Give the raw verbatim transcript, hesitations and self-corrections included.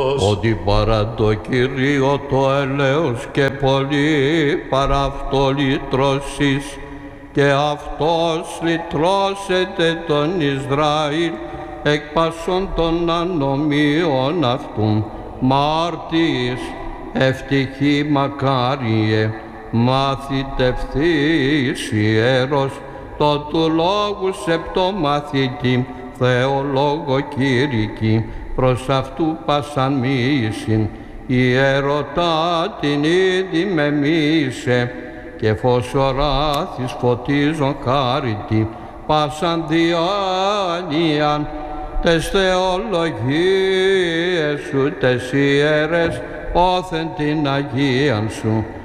Ότι παρά το Κυρίο το έλεος και πολύ παρά αυτό λυτρώσεις, και αυτός λυτρώσεται τον Ισραήλ εκ πασών των ανομίων αυτού. Μάρτυς, ευτυχή μακάριε, μαθητευθείς ιερός, το του λόγου σεπτομαθητή, θεολόγο κήρυκη, προς αυτού πασαν μίσιν, ιερωτά την ήδη με μίσε, και φως οράθης φωτίζον χάριτη, πάσαν διάνοιαν, τες θεολογίες σου, τες ιερές, όθεν την Αγίαν σου.